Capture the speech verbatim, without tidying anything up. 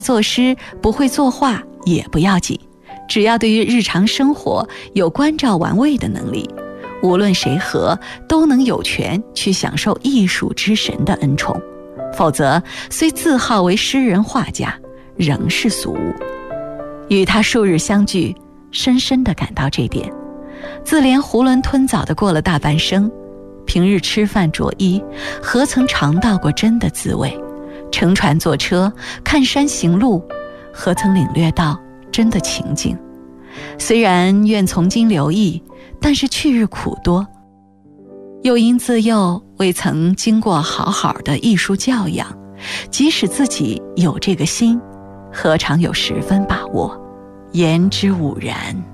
作诗，不会作画也不要紧，只要对于日常生活有关照玩味的能力，无论谁和都能有权去享受艺术之神的恩宠。否则虽自号为诗人画家，仍是俗物。与他数日相聚，深深地感到这点。自怜囫囵吞枣地过了大半生，平日吃饭着衣，何曾尝到过真的滋味？乘船坐车，看山行路，何曾领略到真的情景？虽然愿从今留意，但是去日苦多。又因自幼未曾经过好好的艺术教养，即使自己有这个心，何尝有十分把握？言之吾然。